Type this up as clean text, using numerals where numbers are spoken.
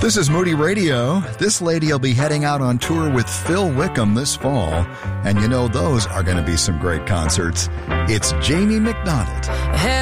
This is Moody Radio. This lady will be heading out on tour with Phil Wickham this fall, and you know those are going to be some great concerts. It's Jamie McDonald.